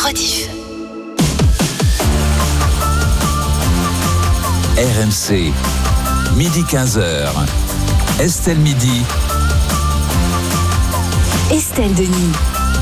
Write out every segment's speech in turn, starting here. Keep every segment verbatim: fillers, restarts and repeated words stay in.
rediff. R M C, midi quinze heures. Estelle Midi. Estelle Denis.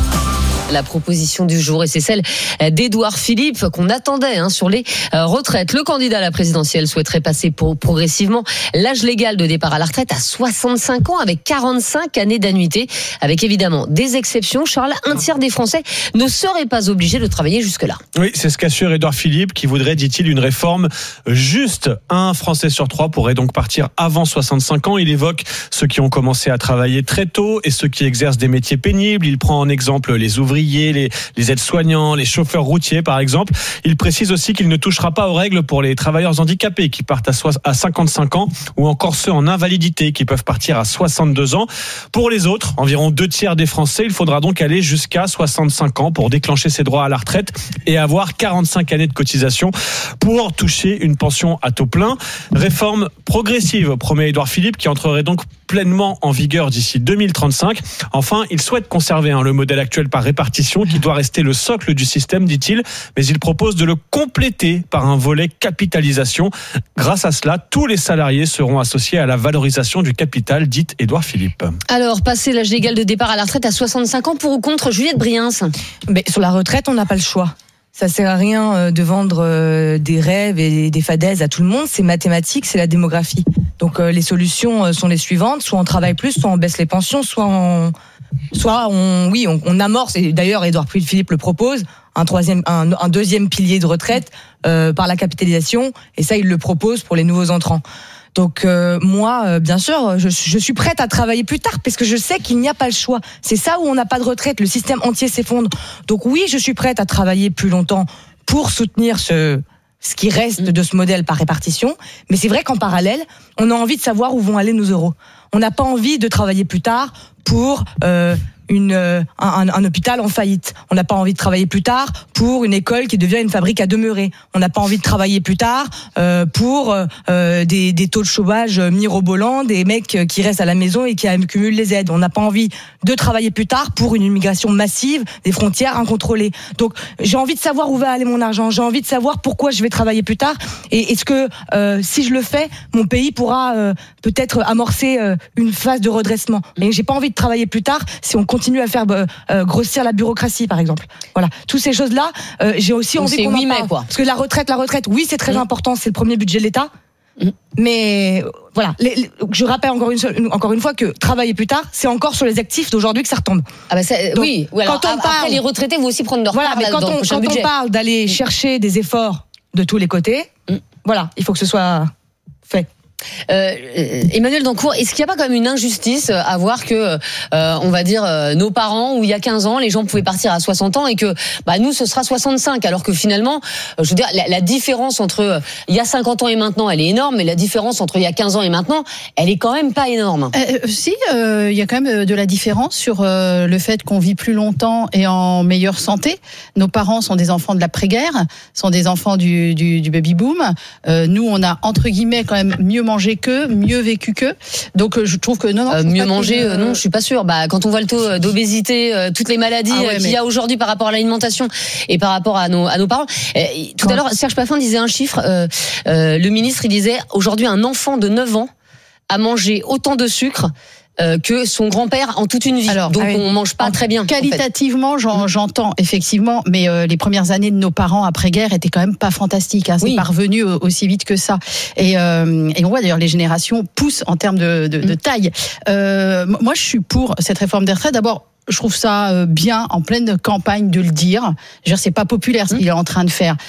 La proposition du jour, et c'est celle d'Édouard Philippe qu'on attendait hein, sur les retraites. Le candidat à la présidentielle souhaiterait passer pour, progressivement l'âge légal de départ à la retraite à soixante-cinq ans avec quarante-cinq années d'annuité, avec évidemment des exceptions. Charles, un tiers des Français ne seraient pas obligés de travailler jusque-là. Oui, c'est ce qu'assure Édouard Philippe qui voudrait, dit-il, une réforme juste. Un Français sur trois pourrait donc partir avant soixante-cinq ans. Il évoque ceux qui ont commencé à travailler très tôt et ceux qui exercent des métiers pénibles. Il prend en exemple les ouvriers, Les, les aides-soignants, les chauffeurs routiers par exemple. Il précise aussi qu'il ne touchera pas aux règles pour les travailleurs handicapés qui partent à, so- à cinquante-cinq ans ou encore ceux en invalidité qui peuvent partir à soixante-deux ans. Pour les autres, environ deux tiers des Français, il faudra donc aller jusqu'à soixante-cinq ans pour déclencher ses droits à la retraite et avoir quarante-cinq années de cotisation pour toucher une pension à taux plein. Réforme progressive, promet Édouard Philippe, qui entrerait donc pleinement en vigueur d'ici deux mille trente-cinq. Enfin, il souhaite conserver hein, le modèle actuel par répartition qui doit rester le socle du système, dit-il, mais il propose de le compléter par un volet capitalisation. Grâce à cela, tous les salariés seront associés à la valorisation du capital, dit Édouard Philippe. Alors, passer l'âge légal de départ à la retraite à soixante-cinq ans, pour ou contre Juliette Briens? Mais sur la retraite, on n'a pas le choix. Ça sert à rien de vendre des rêves et des fadaises à tout le monde. C'est mathématique, c'est la démographie. Donc les solutions sont les suivantes. Soit on travaille plus, soit on baisse les pensions, soit on, soit on, oui, on, on amorce. Et d'ailleurs, Édouard Philippe le propose. Un troisième, un, un deuxième pilier de retraite euh, par la capitalisation. Et ça, il le propose pour les nouveaux entrants. Donc euh, moi, euh, bien sûr, je, je suis prête à travailler plus tard parce que je sais qu'il n'y a pas le choix. C'est ça où on n'a pas de retraite, le système entier s'effondre. Donc oui, je suis prête à travailler plus longtemps pour soutenir ce, ce qui reste de ce modèle par répartition. Mais c'est vrai qu'en parallèle, on a envie de savoir où vont aller nos euros. On n'a pas envie de travailler plus tard pour euh, une, un, un, un hôpital en faillite. On n'a pas envie de travailler plus tard pour une école qui devient une fabrique à demeurer. On n'a pas envie de travailler plus tard euh, pour euh, des, des taux de chômage mirobolants, des mecs qui restent à la maison et qui accumulent les aides. On n'a pas envie de travailler plus tard pour une immigration massive, des frontières incontrôlées. Donc j'ai envie de savoir où va aller mon argent. J'ai envie de savoir pourquoi je vais travailler plus tard. Et est-ce que euh, si je le fais, mon pays pourra euh, peut-être amorcer euh, une phase de redressement. Mais j'ai pas envie de travailler plus tard si on continue à faire euh, grossir la bureaucratie, par exemple. Voilà, toutes ces choses-là. Euh, j'ai aussi Donc envie c'est qu'on oui, en parle. mais quoi. Parce que la retraite, la retraite, oui, c'est très mmh. important. C'est le premier budget de l'État. Mmh. Mais voilà, les, les, je rappelle encore une, encore une fois que travailler plus tard, c'est encore sur les actifs d'aujourd'hui que ça retombe. Ah bah ça, Donc, oui. Ou alors, quand on après, parle, les retraités vont aussi prendre leur voilà, part mais là, quand dans on, le prochain quand budget. on parle d'aller chercher des efforts de tous les côtés, mmh. voilà, il faut que ce soit fait. Euh, Emmanuel Dancourt, est-ce qu'il n'y a pas quand même une injustice à voir que, euh, on va dire, euh, nos parents, où il y a quinze ans, les gens pouvaient partir à soixante ans et que bah, nous, ce sera soixante-cinq, alors que finalement, je veux dire, la, la différence entre euh, il y a cinquante ans et maintenant, elle est énorme, mais la différence entre il y a quinze ans et maintenant, elle est quand même pas énorme. Euh, si, euh, il y a quand même de la différence sur euh, le fait qu'on vit plus longtemps et en meilleure santé. Nos parents sont des enfants de l'après-guerre, sont des enfants du, du, du baby-boom. Euh, nous, on a, entre guillemets, quand même mieux mangé qu'eux, mieux vécu qu'eux. Donc je trouve que non, non. Euh, mieux pas manger, que, euh, non, je suis pas sûre. Bah, quand on voit le taux d'obésité, euh, toutes les maladies ah ouais, qu'il mais... y a aujourd'hui par rapport à l'alimentation et par rapport à nos à nos parents. Euh, tout ouais. à l'heure, Serge Paffin disait un chiffre. Euh, euh, le ministre, il disait aujourd'hui un enfant de neuf ans a mangé autant de sucre Euh, que son grand-père en toute une vie. Alors, donc ah oui. on mange pas très bien. Qualitativement, en fait. j'entends effectivement, mais euh, les premières années de nos parents après-guerre étaient quand même pas fantastiques. Hein, c'est oui. pas revenu aussi vite que ça. Et, euh, et on voit d'ailleurs les générations poussent en termes de, de, de taille. Euh, moi, je suis pour cette réforme des retraites. D'abord, je trouve ça bien en pleine campagne de le dire. Je veux dire, c'est pas populaire ce qu'il est en train de faire.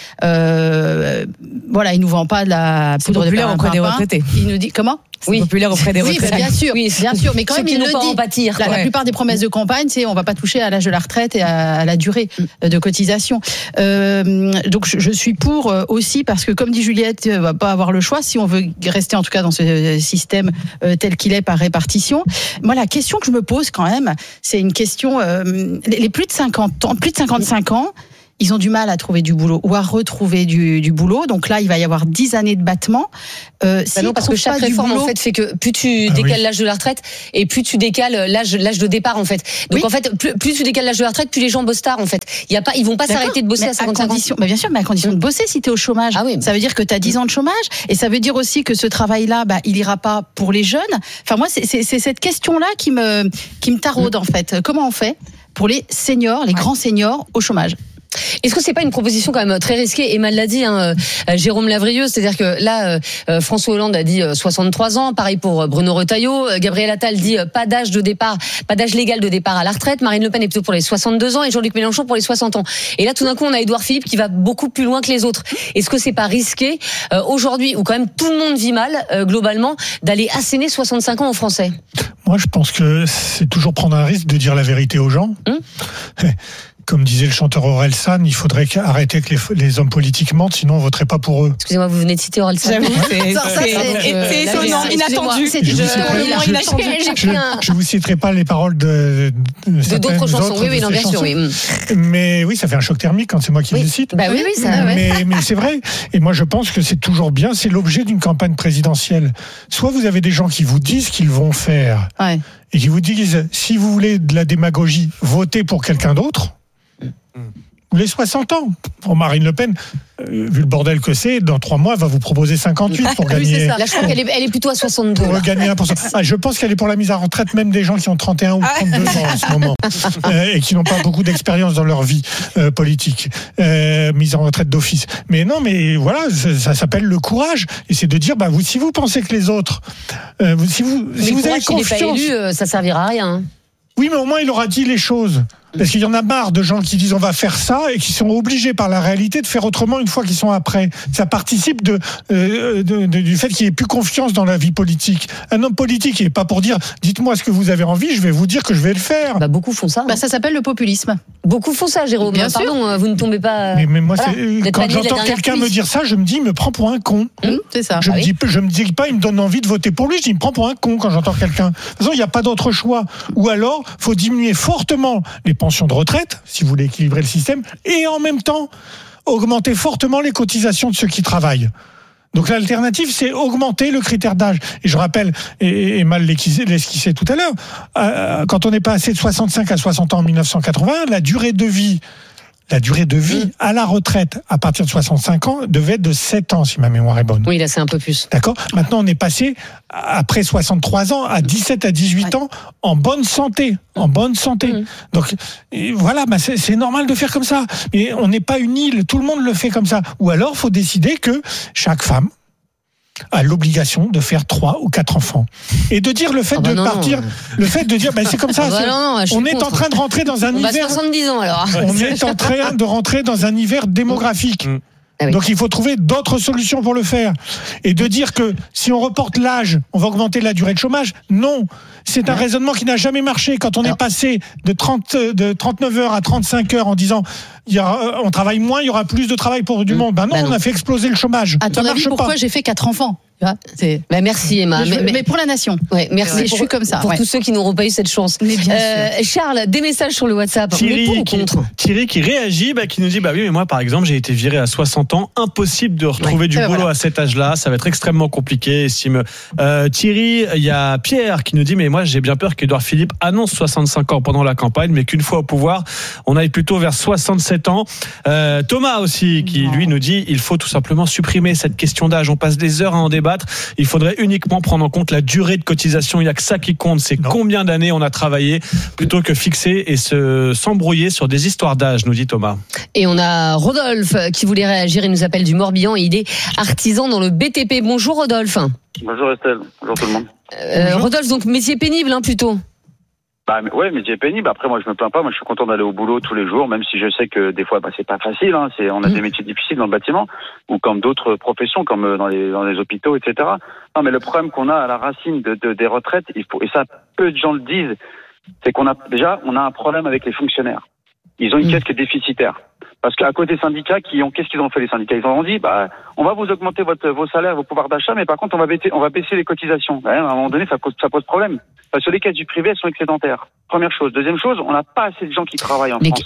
Euh, voilà, il nous vend pas de la poudre de perlimpinpin auprès des retraités. Il nous dit comment? C'est oui. populaire auprès des retraités. Oui, bien sûr, oui, bien sûr. Mais quand même, il le dit. Pâtir, la, ouais. la plupart des promesses de campagne, c'est on va pas toucher à l'âge de la retraite et à, à la durée de cotisation. Euh, donc, je, je suis pour aussi parce que, comme dit Juliette, on va pas avoir le choix si on veut rester en tout cas dans ce système euh, tel qu'il est par répartition. Moi, la question que je me pose quand même, c'est une question. Euh, les plus de cinquante ans, plus de cinquante-cinq ans. ils ont du mal à trouver du boulot ou à retrouver du, du boulot. Donc là, il va y avoir dix années de battement. Euh, bah non, parce que chaque réforme boulot... en fait fait que plus tu ah décales oui. l'âge de la retraite et plus tu décales l'âge l'âge de départ en fait. Donc oui. en fait plus, plus tu décales l'âge de la retraite, plus les gens bossent tard en fait. Il y a pas, ils vont pas D'accord. s'arrêter de bosser mais à cinquante-cinq ans. Mais bien sûr, mais à condition de bosser si tu es au chômage. Ah oui. Ça veut dire que tu as dix ans de chômage et ça veut dire aussi que ce travail-là, bah, il ira pas pour les jeunes. Enfin moi, c'est, c'est, c'est cette question-là qui me qui me taraude en fait. Comment on fait pour les seniors, les ouais. grands seniors au chômage? Est-ce que c'est pas une proposition quand même très risquée? Emma l'a dit, hein, euh, Jérôme Lavrieux, c'est-à-dire que là, euh, François Hollande a dit euh, soixante-trois ans, pareil pour Bruno Retailleau, euh, Gabriel Attal dit euh, pas d'âge de départ, pas d'âge légal de départ à la retraite, Marine Le Pen est plutôt pour les soixante-deux ans et Jean-Luc Mélenchon pour les soixante ans. Et là, tout d'un coup, on a Édouard Philippe qui va beaucoup plus loin que les autres. Est-ce que c'est pas risqué euh, aujourd'hui, où quand même tout le monde vit mal, euh, globalement, d'aller asséner soixante-cinq ans aux Français? Moi, je pense que c'est toujours prendre un risque de dire la vérité aux gens. Hum Comme disait le chanteur Orelsan, il faudrait arrêter que les, les hommes politiques mentent, sinon on voterait pas pour eux. Excusez-moi, vous venez de citer Orelsan. J'avoue, c'est, ça, c'est, c'est, c'est étonnant, inattendu. C'est je, je, je vous citerai pas les paroles de, de, de d'autres chansons. Autres, oui, oui, non, bien sûr, oui. Mais oui, ça fait un choc thermique quand c'est moi qui oui. le cite. Bah oui, oui, ça. Mais, ouais. mais c'est vrai. Et moi, je pense que c'est toujours bien. C'est l'objet d'une campagne présidentielle. Soit vous avez des gens qui vous disent qu'ils vont faire, ouais. et qui vous disent, si vous voulez de la démagogie, votez pour quelqu'un d'autre. Ou les soixante ans. Pour Marine Le Pen, euh, vu le bordel que c'est, dans trois mois, elle va vous proposer cinquante-huit pour oui, gagner. C'est ça. Là, je crois qu'elle est, elle est plutôt à soixante-deux. Pour gagner un pour cent. Ah, je pense qu'elle est pour la mise à retraite même des gens qui ont trente et un ou trente-deux ans en ce moment euh, et qui n'ont pas beaucoup d'expérience dans leur vie euh, politique. Euh, mise en retraite d'office. Mais non, mais voilà, ça, ça s'appelle le courage. Et c'est de dire, bah, vous, si vous pensez que les autres, euh, si vous, mais si vous courage, avez confiance, s'il n'est pas élu, euh, ça servira à rien. Oui, mais au moins il aura dit les choses. Parce qu'il y en a marre de gens qui disent on va faire ça et qui sont obligés par la réalité de faire autrement une fois qu'ils sont après. Ça participe de, euh, de, de du fait qu'il n'y ait plus confiance dans la vie politique. Un homme politique, il n'est pas pour dire dites-moi ce que vous avez envie, je vais vous dire que je vais le faire. Bah, beaucoup font ça. Hein. Bah, ça s'appelle le populisme. Beaucoup font ça, Jérôme. Bien Pardon, sûr. Vous ne tombez pas. Mais, mais moi, voilà. c'est, quand j'entends quelqu'un me dire ça, je me dis il me prend pour un con. Mmh, c'est ça. Je ah me oui. dis, je me dis pas il me donne envie de voter pour lui, je dis il me prend pour un con quand j'entends quelqu'un. De toute façon, il n'y a pas d'autre choix. Ou alors, faut diminuer fortement les pensions de retraite, si vous voulez équilibrer le système, et en même temps, augmenter fortement les cotisations de ceux qui travaillent. Donc l'alternative, c'est augmenter le critère d'âge. Et je rappelle, et, et mal l'esquissé tout à l'heure, euh, quand on est passé de soixante-cinq à soixante ans en dix-neuf cent quatre-vingts, la durée de vie La durée de vie mmh. à la retraite à partir de soixante-cinq ans devait être de sept ans, si ma mémoire est bonne. Oui, là, c'est un peu plus. D'accord ? Maintenant, on est passé, après soixante-trois ans, à dix-sept à dix-huit ouais. ans, en bonne santé. En bonne santé. Mmh. Donc, voilà, bah c'est, c'est normal de faire comme ça. Mais on n'est pas une île, tout le monde le fait comme ça. Ou alors, il faut décider que chaque femme a l'obligation de faire trois ou quatre enfants et de dire le fait ah bah de non, partir non. le fait de dire ben bah c'est comme ça ah bah c'est, non, non, on est contre. en train de rentrer dans un on hiver soixante-dix ans alors on est en train de rentrer dans un hiver démographique mmh. ah oui. Donc il faut trouver d'autres solutions pour le faire et de dire que si on reporte l'âge on va augmenter la durée de chômage, non, c'est un ouais. raisonnement qui n'a jamais marché. Quand on alors. est passé de trente de trente-neuf heures à trente-cinq heures en disant il y aura, on travaille moins, il y aura plus de travail pour du mmh. monde. Ben non, ben non, on a fait exploser le chômage. À ton avis, pourquoi pas. J'ai fait quatre enfants? C'est... Bah merci Emma. Mais, mais, mais pour la nation. Ouais, merci. Ouais, pour, je suis comme ça. Pour ouais. tous ceux qui n'auront pas eu cette chance. Mais bien euh, sûr. Charles, des messages sur le WhatsApp. Thierry, on est pour qui, ou contre Thierry qui réagit, bah, qui nous dit bah oui mais moi par exemple j'ai été viré à soixante ans, impossible de retrouver ouais. du euh, boulot voilà. à cet âge-là, ça va être extrêmement compliqué. Estime euh, Thierry. Il y a Pierre qui nous dit mais moi j'ai bien peur qu'Édouard Philippe annonce soixante-cinq ans pendant la campagne, mais qu'une fois au pouvoir on aille plutôt vers soixante-sept ans. Euh, Thomas aussi qui lui nous dit il faut tout simplement supprimer cette question d'âge. On passe des heures à en débattre. Il faudrait uniquement prendre en compte la durée de cotisation. Il n'y a que ça qui compte, c'est non. combien d'années on a travaillé, plutôt que fixer et se, s'embrouiller sur des histoires d'âge, nous dit Thomas. Et on a Rodolphe qui voulait réagir, il nous appelle du Morbihan et il est artisan dans le B T P. Bonjour Rodolphe. Bonjour Estelle, bonjour tout le monde. Euh, bonjour. Rodolphe, donc métier pénible hein, plutôt. Bah ouais, métier pénible. Après, moi, je me plains pas. Moi, je suis content d'aller au boulot tous les jours, même si je sais que des fois, bah, c'est pas facile. Hein. C'est, on a mmh. des métiers difficiles dans le bâtiment, ou comme d'autres professions, comme dans les dans les hôpitaux, et cetera. Non, mais le problème qu'on a à la racine de, de des retraites, il faut, et ça, peu de gens le disent, c'est qu'on a déjà, on a un problème avec les fonctionnaires. Ils ont une mmh. caisse qui est déficitaire. Parce qu'à côté des syndicats, qui ont, qu'est-ce qu'ils ont fait les syndicats? Ils ont dit, bah, on va vous augmenter votre, vos salaires, vos pouvoirs d'achat, mais par contre, on va baisser, on va baisser les cotisations. Ouais, à un moment donné, ça pose, ça pose problème. Parce que les caisses du privé, elles sont excédentaires. Première chose. Deuxième chose, on n'a pas assez de gens qui travaillent en mais France.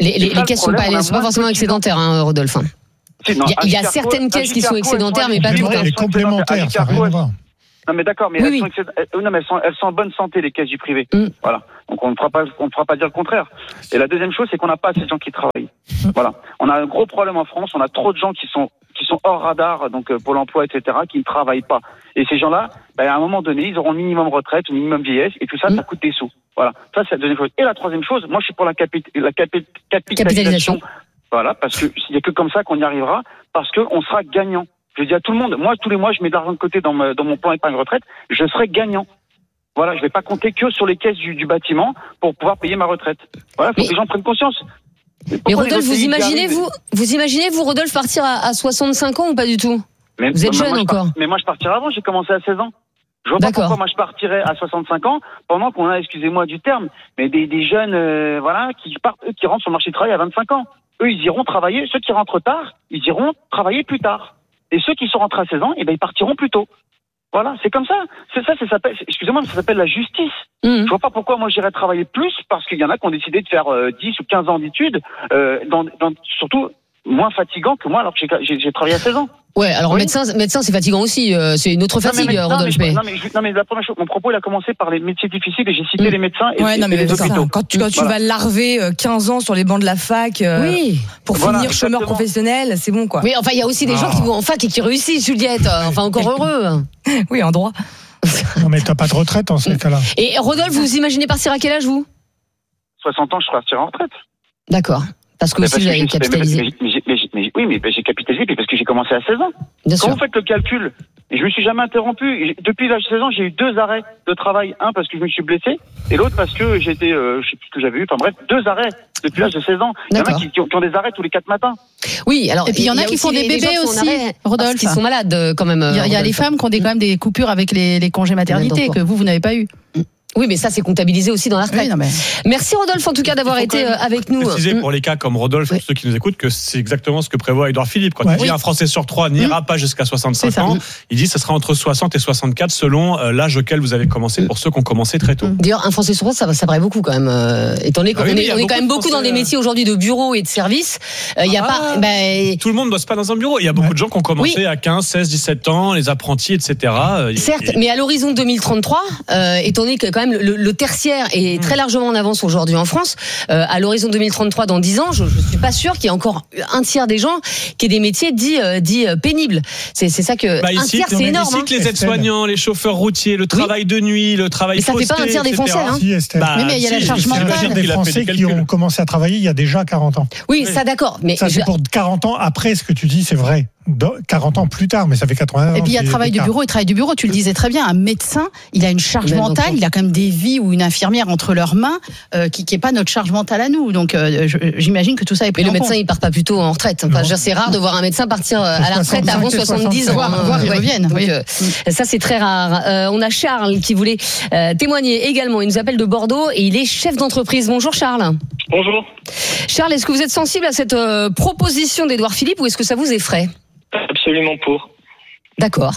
Les, les, les caisses sont pas, sont pas forcément excédentaires, hein, Rodolphe. Il y a, il y a certaines caisses qui sont excédentaires, mais pas toutes. Les complémentaires, ça n'a rien à voir. Non mais d'accord, mais, oui, elles, oui. sont excéd... non, mais elles, sont, elles sont en bonne santé, les caisses du privé. Mm. Voilà. Donc on ne fera pas, on ne fera pas dire le contraire. Et la deuxième chose, c'est qu'on n'a pas assez de gens qui travaillent. Mm. Voilà. On a un gros problème en France. On a trop de gens qui sont qui sont hors radar, donc euh, Pôle Emploi, et cetera, qui ne travaillent pas. Et ces gens-là, ben, à un moment donné, ils auront le minimum retraite, le minimum vieillesse, et tout ça, mm. ça coûte des sous. Voilà. Ça, c'est la deuxième chose. Et la troisième chose, moi, je suis pour la, capi... la capi... capitalisation. capitalisation. Voilà, parce que il n'y a que comme ça qu'on y arrivera, parce que on sera gagnant. Je dis à tout le monde, moi, tous les mois, je mets de l'argent de côté dans, me, dans mon plan épargne retraite, je serai gagnant. Voilà, je ne vais pas compter que sur les caisses du, du bâtiment pour pouvoir payer ma retraite. Voilà, il faut mais, que les gens prennent conscience. Mais Rodolphe, vous imaginez, vous, vous imaginez, vous, Rodolphe, partir à, à soixante-cinq ans ou pas du tout? mais, Vous êtes jeune encore. Part, mais moi, je partirai avant, j'ai commencé à seize ans. Je vois pas pourquoi moi je partirais à soixante-cinq ans pendant qu'on a, excusez-moi du terme, mais des, des jeunes, euh, voilà, qui partent, eux, qui rentrent sur le marché du travail à vingt-cinq ans. Eux, ils iront travailler, ceux qui rentrent tard, ils iront travailler plus tard. Et ceux qui sont rentrés à seize ans, eh ben, ils partiront plus tôt. Voilà, c'est comme ça. C'est ça, ça s'appelle, excusez-moi, mais ça s'appelle la justice. Mmh. Je vois pas pourquoi moi j'irais travailler plus, parce qu'il y en a qui ont décidé de faire euh, dix ou quinze ans d'études, euh, dans, dans, surtout moins fatigant que moi, alors que j'ai, j'ai, j'ai travaillé à seize ans. Ouais, alors oui. médecin, médecin, c'est fatigant aussi. Euh, c'est une autre fatigue, non, mais, Rodolphe. Non, mais, non, mais, je, non, mais la première chose, mon propos, il a commencé par les métiers difficiles et j'ai cité mmh. les médecins et, ouais, et, non, mais et les hôpitaux. Quand tu, quand tu voilà. vas larver quinze ans sur les bancs de la fac euh, oui. pour voilà, finir exactement. chômeur professionnel, c'est bon, quoi. Oui, enfin, il y a aussi des oh. gens qui vont en fac et qui réussissent, Juliette. Enfin, encore heureux. Oui, en droit. Non, mais t'as pas de retraite en ce cas-là. Et Rodolphe, vous imaginez partir à quel âge, vous? soixante ans, je serai partir en retraite. D'accord. Parce que mais aussi, parce vous avez capitalisé. Mais, mais, mais, mais, mais, oui, mais j'ai capitalisé parce que j'ai commencé à seize ans. Bien Quand sûr. Vous faites le calcul, et je me suis jamais interrompu. Depuis l'âge de seize ans, j'ai eu deux arrêts de travail. Un parce que je me suis blessé, et l'autre parce que j'étais, euh, je sais plus ce que j'avais eu. Enfin bref, deux arrêts depuis l'âge de seize ans. Il y en a qui, qui, ont, qui ont des arrêts tous les quatre matins. Oui, alors et puis il y en a, y a qui font des bébés aussi, Rodolphe. Qui sont malades quand même. Il y a, il y a les femmes qui ont des, quand même des coupures avec les, les congés maternité que vous, vous n'avez pas eu. Oui, mais ça, c'est comptabilisé aussi dans la retraite. Oui, non, mais... Merci Rodolphe, en tout cas, d'avoir été avec nous. Préciser pour les cas comme Rodolphe, oui. ceux qui nous écoutent, que c'est exactement ce que prévoit Édouard Philippe. Quand ouais. il dit oui. un Français sur trois n'ira mmh. pas jusqu'à soixante-cinq ans, il dit que ce sera entre soixante et soixante-quatre selon l'âge auquel vous avez commencé, pour ceux qui ont commencé très tôt. D'ailleurs, un Français sur trois, ça, ça paraît beaucoup quand même. Euh, étant donné qu'on ah oui, est, on est quand même beaucoup dans des métiers aujourd'hui de bureau et de service. Il euh, y a ah, pas. Bah... Tout le monde ne bosse pas dans un bureau. Il y a beaucoup ouais. de gens qui ont commencé oui. à quinze, seize, dix-sept ans, les apprentis, et cetera. Certes, et... mais à l'horizon deux mille trente-trois, euh, étant donné que quand même le, le tertiaire est très largement en avance aujourd'hui en France. Euh, à l'horizon deux mille trente-trois, dans dix ans, je ne suis pas sûr qu'il y ait encore un tiers des gens qui aient des métiers dits, euh, dits euh, pénibles. C'est, c'est ça que... Bah, ici, un tiers, c'est énorme. Ici, hein. que les aides-soignants, les chauffeurs routiers, le travail oui. de nuit, le travail mais ça posté, fait pas un tiers des Français. Hein. Si, bah, oui, mais il y a si, la charge mentale. C'est des Français qui ont commencé à travailler il y a déjà quarante ans. Oui, oui. ça d'accord. Mais ça, c'est je... pour quarante ans après ce que tu dis, c'est vrai. quarante ans plus tard, mais ça fait quatre-vingts ans. Et puis il y a travail du bureau et travail du bureau, tu le disais très bien, un médecin, il a une charge mentale, il a quand même des vies ou une infirmière entre leurs mains euh, qui n'est pas notre charge mentale à nous. Donc euh, je, j'imagine que tout ça est pris mais en le médecin, compte. il part pas plus tôt en retraite. Enfin, je, c'est rare de voir un médecin partir à la retraite avant soixante-dix ans. Voir, voir, ils ouais. reviennent. Donc, oui. euh, ça, c'est très rare. Euh, on a Charles qui voulait euh, témoigner également. Il nous appelle de Bordeaux et il est chef d'entreprise. Bonjour Charles. Bonjour. Charles, est-ce que vous êtes sensible à cette euh, proposition d'Édouard Philippe ou est-ce que ça vous effraie ? Absolument pour. D'accord.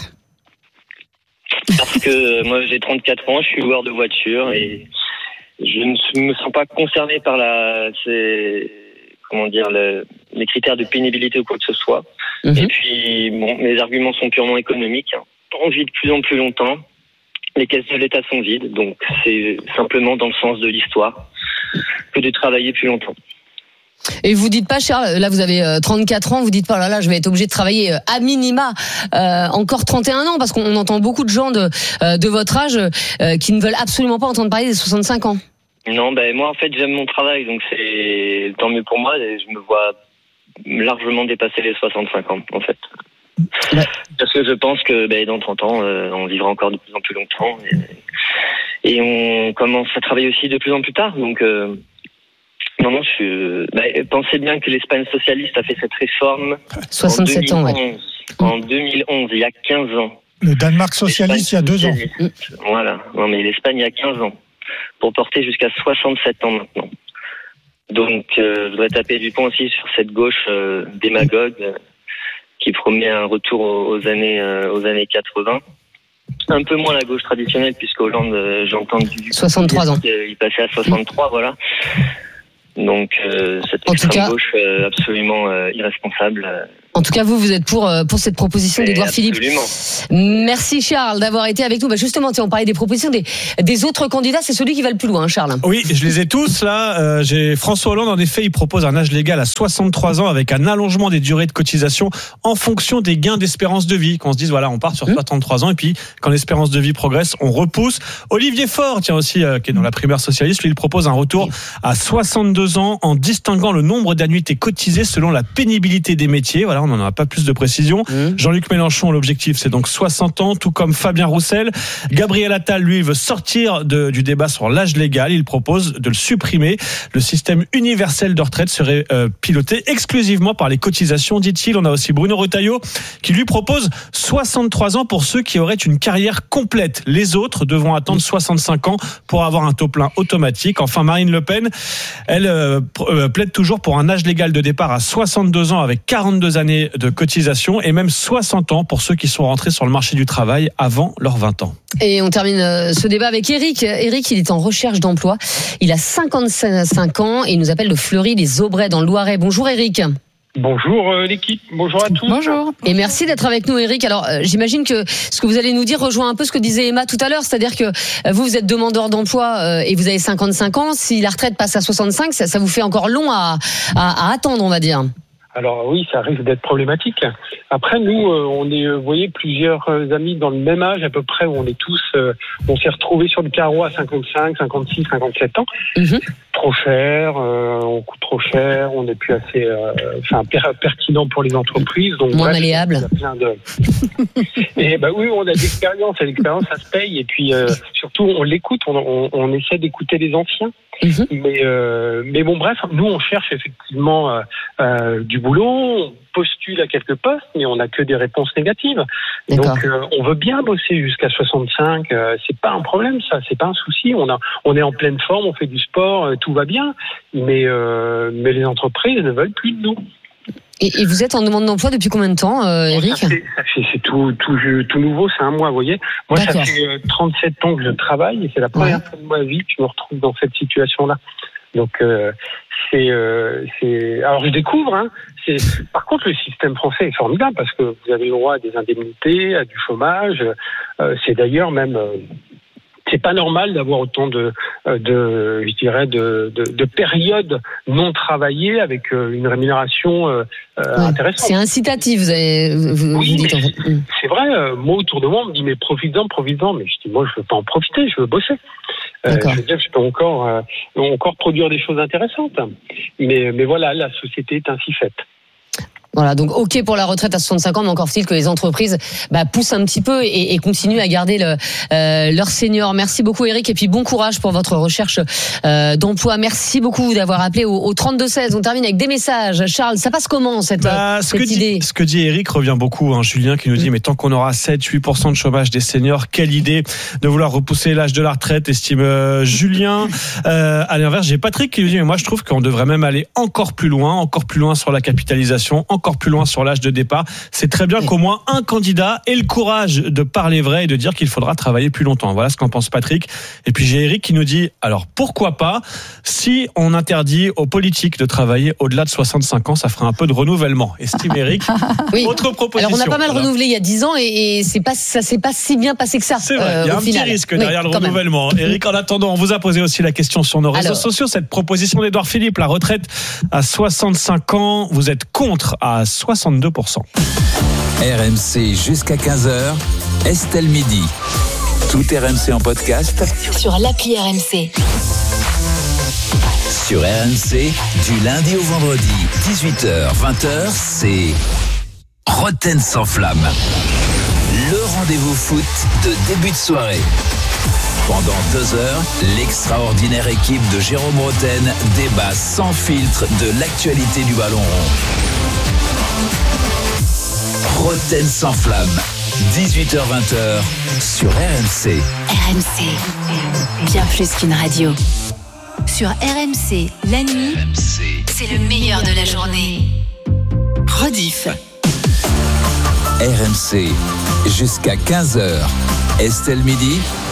Parce que moi j'ai trente-quatre ans, je suis loueur de voiture et je ne me sens pas concerné par la, c'est, comment dire, le, les critères de pénibilité ou quoi que ce soit. Mm-hmm. Et puis, bon, mes arguments sont purement économiques. On vit de plus en plus longtemps. Les caisses de l'État sont vides, donc c'est simplement dans le sens de l'histoire que de travailler plus longtemps. Et vous dites pas, Charles, là vous avez trente-quatre ans, vous dites pas, oh là là, je vais être obligé de travailler à minima euh, encore trente et un ans, parce qu'on entend beaucoup de gens de, euh, de votre âge euh, qui ne veulent absolument pas entendre parler des soixante-cinq ans. Non, ben moi en fait j'aime mon travail, donc c'est tant mieux pour moi, et je me vois largement dépasser les soixante-cinq ans en fait. Ouais. Parce que je pense que ben, dans trente ans, euh, on vivra encore de plus en plus longtemps, et, et on commence à travailler aussi de plus en plus tard, donc... Euh, Non, non, je suis... bah, pensez bien que l'Espagne socialiste a fait cette réforme soixante-sept en ans, ouais. En deux mille onze, il y a quinze ans. Le Danemark socialiste, il y a deux ans. Voilà. Non, mais l'Espagne, il y a quinze ans. Pour porter jusqu'à soixante-sept ans maintenant. Donc, euh, je voudrais taper du poing aussi sur cette gauche euh, démagogue euh, qui promet un retour aux, aux années, euh, aux années quatre-vingts. Un peu moins la gauche traditionnelle, puisque Hollande, euh, j'ai entendu... soixante-trois ans. Il passait à soixante-trois, voilà. Donc euh, cette extrême gauche euh, absolument euh, irresponsable. Euh, En tout cas, vous, vous êtes pour, pour cette proposition d'Édouard Philippe. Merci Charles d'avoir été avec nous. Bah justement, on parlait des propositions des, des autres candidats. C'est celui qui va le plus loin, Charles. Oui, je les ai tous là. Euh, j'ai François Hollande, en effet, il propose un âge légal à soixante-trois ans avec un allongement des durées de cotisation en fonction des gains d'espérance de vie. Qu'on se dise, voilà, on part sur soixante-trois ans et puis quand l'espérance de vie progresse, on repousse. Olivier Faure, tiens aussi, euh, qui est dans la primaire socialiste, lui, il propose un retour à soixante-deux ans en distinguant le nombre d'annuités cotisées selon la pénibilité des métiers. Voilà. On n'en a pas plus de précision. Mmh. Jean-Luc Mélenchon, l'objectif, c'est donc soixante ans, tout comme Fabien Roussel. Gabriel Attal, lui, veut sortir de, du débat sur l'âge légal. Il propose de le supprimer. Le système universel de retraite serait euh, piloté exclusivement par les cotisations, dit-il. On a aussi Bruno Retailleau qui lui propose soixante-trois ans pour ceux qui auraient une carrière complète. Les autres devront attendre soixante-cinq ans pour avoir un taux plein automatique. Enfin, Marine Le Pen, elle euh, plaide toujours pour un âge légal de départ à soixante-deux ans avec quarante-deux années de cotisation et même soixante ans pour ceux qui sont rentrés sur le marché du travail avant leurs vingt ans. Et on termine ce débat avec Eric. Eric, il est en recherche d'emploi. Il a cinquante-cinq ans et il nous appelle de Fleury-les-Aubrais dans le Loiret. Bonjour Eric. Bonjour euh, l'équipe, bonjour à tous. Bonjour. Et merci d'être avec nous Eric. Alors euh, j'imagine que ce que vous allez nous dire rejoint un peu ce que disait Emma tout à l'heure, c'est-à-dire que euh, vous, vous êtes demandeur d'emploi euh, et vous avez cinquante-cinq ans. Si la retraite passe à soixante-cinq, ça, ça vous fait encore long à, à, à attendre, on va dire. Alors oui, ça risque d'être problématique. Après, nous, euh, on est, vous voyez, plusieurs amis dans le même âge à peu près, où on est tous, euh, on s'est retrouvés sur le carreau à cinquante-cinq, cinquante-six, cinquante-sept ans. Mmh. Trop cher, euh, on coûte trop cher, on n'est plus assez, euh, enfin, per- pertinent pour les entreprises. Donc, moins bref, malléable. Il y a plein de... et bah oui, on a de l'expérience, et l'expérience, ça se paye. Et puis euh, surtout, on l'écoute, on, on, on essaie d'écouter les anciens. Mmh. Mais, euh, mais bon, bref, nous, on cherche effectivement euh, euh, du boulot, on postule à quelques postes, mais on n'a que des réponses négatives. D'accord. Donc, euh, on veut bien bosser jusqu'à soixante-cinq, euh, c'est pas un problème, ça, c'est pas un souci. On a, on est en pleine forme, on fait du sport, euh, tout va bien, mais, euh, mais les entreprises ne veulent plus de nous. Et, et vous êtes en demande d'emploi depuis combien de temps, euh, Eric ? Ça fait, ça fait, c'est tout, tout, tout nouveau, c'est un mois, vous voyez. Moi, D'accord. Ça fait euh, trente-sept ans que je travaille et c'est la première ouais. fois de ma vie que je me retrouve dans cette situation-là. Donc, euh, c'est, euh, c'est. Alors, je découvre. Hein, c'est. Par contre, le système français est formidable parce que vous avez le droit à des indemnités, à du chômage. Euh, c'est d'ailleurs même. Euh, c'est pas normal d'avoir autant de, de, je dirais, de, de, de périodes non travaillées avec une rémunération euh, ouais, intéressante. C'est incitatif, vous avez, vous, oui, vous dites. En fait. c'est, c'est vrai. Euh, moi, autour de moi, on me dit mais profites-en, profites-en. Mais je dis moi, je veux pas en profiter, je veux bosser. Euh, je veux dire, je peux encore, euh, encore produire des choses intéressantes. Mais, mais voilà, la société est ainsi faite. Voilà, donc ok pour la retraite à soixante-cinq ans, mais encore faut-il que les entreprises bah, poussent un petit peu et, et continuent à garder le, euh, leurs seniors. Merci beaucoup Eric et puis bon courage pour votre recherche euh, d'emploi. Merci beaucoup d'avoir appelé au, au trente-deux seize. On termine avec des messages. Charles, ça passe comment cette, bah, ce cette que idée dit, Ce que dit Eric revient beaucoup. Hein, Julien qui nous dit mmh. mais tant qu'on aura sept à huit pour cent de chômage des seniors, quelle idée de vouloir repousser l'âge de la retraite, estime euh, Julien. Euh, à l'inverse, j'ai Patrick qui nous dit mais moi je trouve qu'on devrait même aller encore plus loin, encore plus loin sur la capitalisation, encore encore plus loin sur l'âge de départ. C'est très bien qu'au moins un candidat ait le courage de parler vrai et de dire qu'il faudra travailler plus longtemps. Voilà ce qu'en pense Patrick. Et puis j'ai Eric qui nous dit, alors pourquoi pas, si on interdit aux politiques de travailler au-delà de soixante-cinq ans, ça ferait un peu de renouvellement. Estime Eric. Oui. Autre proposition. Alors on a pas mal voilà. renouvelé il y a dix ans et, et c'est pas, ça s'est pas si bien passé que ça. C'est vrai, euh, il y a un final. petit risque derrière oui, le renouvellement. Même. Eric, en attendant, on vous a posé aussi la question sur nos réseaux alors. sociaux, cette proposition d'Édouard Philippe, la retraite à soixante-cinq ans, vous êtes contre à soixante-deux pour cent. R M C jusqu'à quinze heures, Estelle Midi. Tout R M C en podcast sur l'appli R M C. Sur R M C, du lundi au vendredi, dix-huit heures vingt heures, c'est Roten sans flamme. Le rendez-vous foot de début de soirée. Pendant deux heures, l'extraordinaire équipe de Jérôme Roten débat sans filtre de l'actualité du ballon rond. Roten sans flamme, dix-huit heures vingt heures sur R M C. R M C, bien plus qu'une radio. Sur R M C, la nuit, R M C. C'est le meilleur de la journée. Rediff. R M C, jusqu'à quinze heures. Estelle Midi.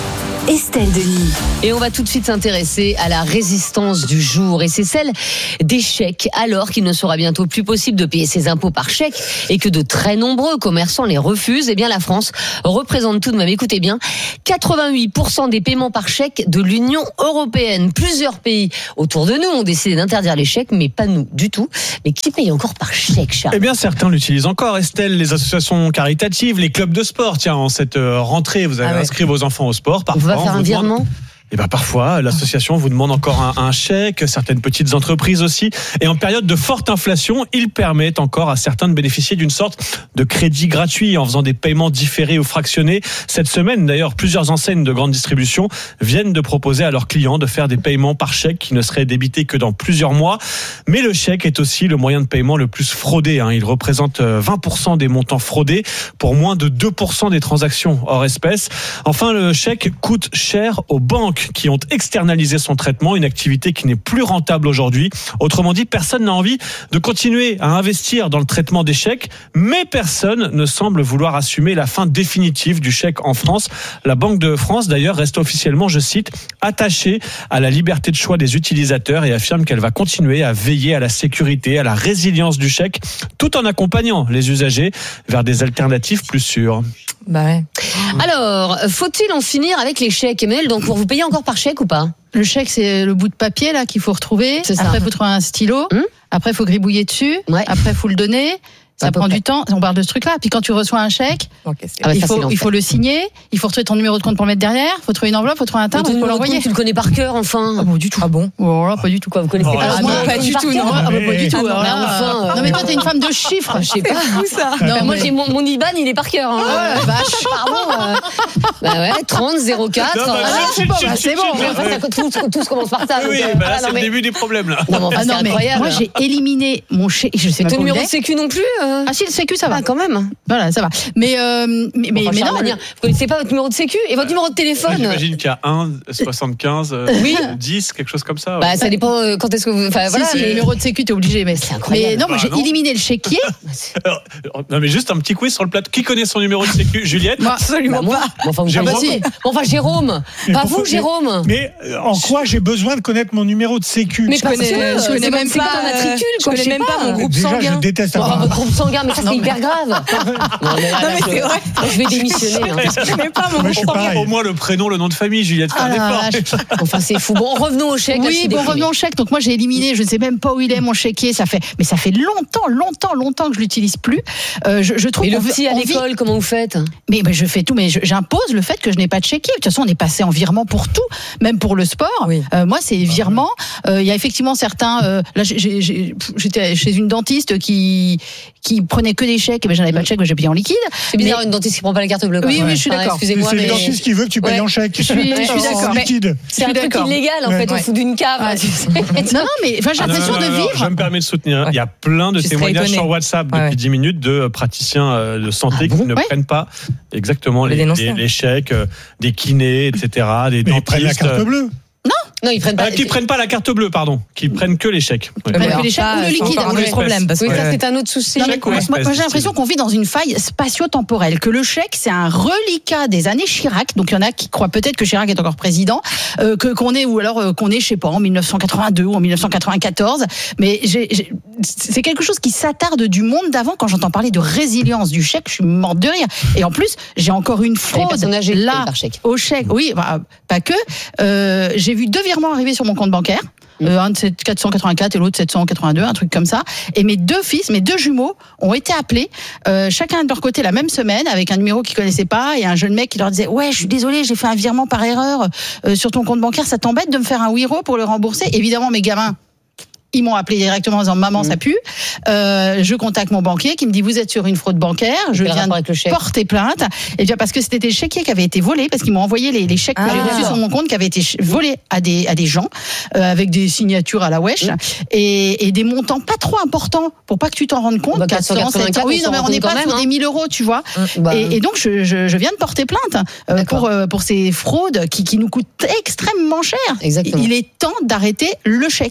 Estelle Denis. Et on va tout de suite s'intéresser à la résistance du jour. Et c'est celle des chèques. Alors qu'il ne sera bientôt plus possible de payer ses impôts par chèque et que de très nombreux commerçants les refusent, eh bien la France représente tout de même, écoutez bien, quatre-vingt-huit pour cent des paiements par chèque de l'Union européenne. Plusieurs pays autour de nous ont décidé d'interdire les chèques, mais pas nous du tout. Mais qui paye encore par chèque, Charles ? Eh bien, certains l'utilisent encore, Estelle. Les associations caritatives, les clubs de sport. Tiens, en cette rentrée, vous avez Ah ouais. inscrit vos enfants au sport. Parfois, On va faire on un vous demande- virement ? Eh ben parfois, l'association vous demande encore un, un chèque, certaines petites entreprises aussi. Et en période de forte inflation, il permet encore à certains de bénéficier d'une sorte de crédit gratuit en faisant des paiements différés ou fractionnés. Cette semaine, d'ailleurs, plusieurs enseignes de grande distribution viennent de proposer à leurs clients de faire des paiements par chèque qui ne seraient débités que dans plusieurs mois. Mais le chèque est aussi le moyen de paiement le plus fraudé. Hein. Il représente vingt pour cent des montants fraudés pour moins de deux pour cent des transactions hors espèces. Enfin, le chèque coûte cher aux banques qui ont externalisé son traitement, une activité qui n'est plus rentable aujourd'hui. Autrement dit, personne n'a envie de continuer à investir dans le traitement des chèques, mais personne ne semble vouloir assumer la fin définitive du chèque en France. La Banque de France, d'ailleurs, reste officiellement, je cite, attachée à la liberté de choix des utilisateurs et affirme qu'elle va continuer à veiller à la sécurité, à la résilience du chèque, tout en accompagnant les usagers vers des alternatives plus sûres. Bah ouais. Alors, faut-il en finir avec les chèques, Emmanuel ? Donc, pour vous payer encore par chèque ou pas ? Le chèque, c'est le bout de papier là qu'il faut retrouver. C'est ça. Après, il faut trouver un stylo. Hum Après, il faut gribouiller dessus. Ouais. Après, il faut le donner. Ça À peu prend près. du temps. On parle de ce truc-là. Puis quand tu reçois un chèque, Okay, c'est- Ah bah, il ça, c'est faut, il l'enfer. faut le signer. Il faut retrouver ton numéro de compte pour le mettre derrière. Il faut trouver une enveloppe. Il faut trouver un timbre. Ton Il faut numéro de compte, l'envoyer. tu le connais par cœur, enfin. Ah bon, du tout. Ah bon Oh là, pas du tout. Quoi, vous connaissez Oh, pas alors la moi, numéro de pas compte du par tout, cœur ? non. Ah, bah, pas du tout. Ah non, Alors mais là, enfin, euh, non mais toi t'es une femme de chiffres. Je sais pas. Non, Bah, moi, mais- j'ai mon, mon I B A N, il est par cœur. Hein. Ah ouais, vache. Pardon. euh, Bah ouais, trente zéro quatre. Non, bah, Ah, chut, c'est chut, bon, chut, bah, c'est chut, bon. chut, Mais enfin, ouais. ça, tout, tout se commence par ça. Oui, donc, euh, bah là, ah, c'est non, le mais- début des problèmes, là. Non, mais enfin, Ah c'est non mais incroyable. moi j'ai éliminé mon chèque. Je sais Mais même ton pas où numéro il de est. sécu non plus euh Ah si le sécu ça va. Ah, quand même. Voilà ça va. Mais euh, mais mais, Enfin, mais cher non. manière, vous connaissez pas votre numéro de sécu et votre numéro de téléphone? J'imagine qu'il y a un, soixante-quinze, euh, Oui. dix, quelque chose comme ça. ouais. Bah, ça dépend euh, quand est-ce que vous. Enfin, Si, voilà. si, le mais- numéro de sécu, t'es obligé. Mais, C'est incroyable. mais non, moi Bah, j'ai non. éliminé le chéquier. Alors, non, mais juste un petit quiz sur le plateau. Qui connaît son numéro de sécu? Juliette? Moi, Bah, absolument moi. pas. Bon, enfin, vous Jérôme. connaissez. Bon, enfin, Jérôme. Mais Pas pourquoi- vous, Jérôme. Mais euh, en quoi j'ai besoin de connaître mon numéro de sécu? Mais Je parce connais, que, je euh, connais c'est même c'est pas. comme un matricule, Je quoi, connais sais même pas mon groupe Déjà, sanguin. je déteste Enfin, avoir. votre groupe sanguin, mais ça, c'est hyper grave. Non, mais là, Non, là, mais je- c'est vrai. je vais démissionner. hein. Je connais pas mon Moi, je suis groupe. pareil. Au moins le prénom, le nom de famille, Juliette. Fais Ah un la effort. vache. Enfin, c'est fou. Bon, revenons au chèque. là, je Oui, suis bon, déprimée. revenons au chèque. Donc moi j'ai éliminé, je ne sais même pas où il est mon chéquier. Ça fait, mais ça fait longtemps, longtemps, longtemps que je l'utilise plus. Euh, je, je trouve Et le qu'on veut- petit à on vit- l'école, comment vous faites? Mais, mais je fais tout, mais je- j'impose le fait que je n'ai pas de chéquier. De toute façon, on est passé en virement pour tout, même pour le sport. Oui. Euh, moi, c'est virement. Euh, Il y a effectivement certains. Euh, là, j'ai- j'ai- j'ai- j'étais chez une dentiste qui qui prenait que des chèques. Et ben, j'en avais pas de chèque, mais j'ai payé en liquide. C'est bizarre, Mais- une dentiste qui prend pas la carte bleue. quoi. Oui, oui, je suis Ah, d'accord. Excusez-moi, C'est le mais dentiste qui veut que tu payes Ouais. en chèque. Je suis- je suis En d'accord. liquide. c'est un je suis truc d'accord. illégal en Ouais. fait au Ouais. fond d'une cave. Ouais. là, tu sais. Non, non, mais enfin, j'ai Ah, non, l'impression non, de non, non, vivre. je me permets de soutenir. Il y a plein de Tu serais témoignages étonné. sur WhatsApp depuis Ouais, ouais. dix minutes de praticiens euh, de santé Ah qui bon ne Ouais. prennent pas exactement Le les, dénoncer. les, les chèques, euh, des kinés, et cetera, des Mais ils prennent la dentistes. carte bleue. Non, ils prennent pas. Ah, qui prennent pas la carte bleue, pardon, qui prennent que les chèques. Ouais. Ouais, Mais que alors les chèques ça, ou le c'est liquide, encore un ou autre l'espèce. problème parce Oui, que ça c'est un autre souci. Non, mais Chèque ou moi, espèce, moi, j'ai dit-il. l'impression qu'on vit dans une faille spatio-temporelle, que le chèque, c'est un reliquat des années Chirac. Donc, il y en a qui croient peut-être que Chirac est encore président, euh, que, qu'on est, ou alors euh, qu'on est, je sais pas, en mille neuf cent quatre-vingt-deux ou en mille neuf cent quatre-vingt-quatorze. Mais j'ai, j'ai- c'est quelque chose qui s'attarde du monde d'avant. Quand j'entends parler de résilience du chèque, je suis morte de rire. Et en plus, j'ai encore une Les fraude personnes âgées qui là, payent par chèque. au chèque. Oui, bah, pas que. Euh, j'ai vu deux virements arriver sur mon compte bancaire. Euh, un de sept- quatre cent quatre-vingt-quatre et l'autre sept cent quatre-vingt-deux, un truc comme ça. Et mes deux fils, mes deux jumeaux, ont été appelés, euh, chacun de leur côté la même semaine, avec un numéro qu'ils connaissaient pas, et un jeune mec qui leur disait: ouais, je suis désolé, j'ai fait un virement par erreur euh, sur ton compte bancaire, ça t'embête de me faire un wiro pour le rembourser? Évidemment, mes gamins, ils m'ont appelé directement en disant: maman, ça pue. Euh, je contacte mon banquier qui me dit: vous êtes sur une fraude bancaire. Je Quel viens rapport de avec le chèque? porter plainte. Et bien parce que c'était des chéquiers qui avaient été volés, parce qu'ils m'ont envoyé les, les chèques que Ah. j'ai reçus sur mon compte qui avaient été ch- volés à des à des gens euh, avec des signatures à la wesh et, et des montants pas trop importants pour pas que tu t'en rendes compte. Bah, quatre cent quatre-vingt-quatre, Oui, on non mais s'en on rend n'est compte pas quand sur même, des hein. mille euros, tu vois. Bah, Et, et donc je, je, je viens de porter plainte euh, D'accord. pour euh, pour ces fraudes qui qui nous coûtent extrêmement cher. Exactement. Il est temps d'arrêter le chèque.